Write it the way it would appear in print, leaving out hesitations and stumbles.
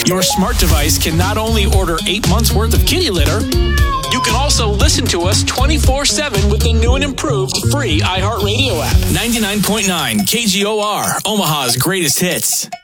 Your smart device can not only order 8 months worth of kitty litter, you can also listen to us 24/7 with the new and improved free iHeartRadio app. 99.9 KGOR, Omaha's greatest hits.